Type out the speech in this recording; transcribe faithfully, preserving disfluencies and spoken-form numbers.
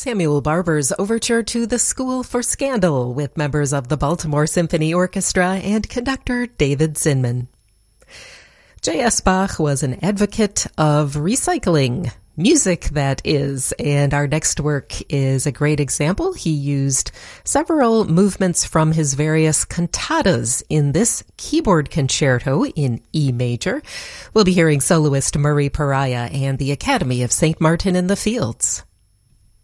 Samuel Barber's overture to The School for Scandal with members of the Baltimore Symphony Orchestra and conductor David Zinman. J S. Bach was an advocate of recycling, music that is, and our next work is a great example. He used several movements from his various cantatas in this keyboard concerto in E major. We'll be hearing soloist Murray Pariah and the Academy of Saint Martin in the Fields.